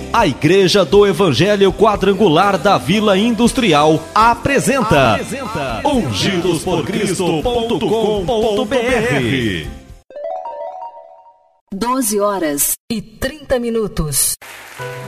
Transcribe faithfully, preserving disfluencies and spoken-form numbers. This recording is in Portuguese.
A Igreja do Evangelho Quadrangular da Vila Industrial apresenta, apresenta ungidos por cristo ponto com ponto b r. doze horas e trinta minutos.